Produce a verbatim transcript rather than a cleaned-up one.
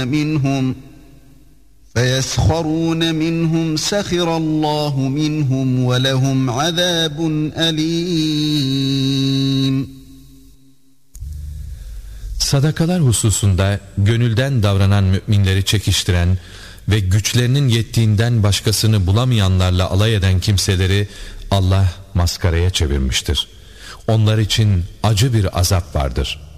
مِنْهُمْ فَيَسْخَرُونَ مِنْهُمْ سَخِرَ اللّٰهُ مِنْهُمْ وَلَهُمْ عَذَابٌ أَلِيمٌ. Sadakalar hususunda gönülden davranan müminleri çekiştiren ve güçlerinin yettiğinden başkasını bulamayanlarla alay eden kimseleri Allah maskaraya çevirmiştir. Onlar için acı bir azap vardır.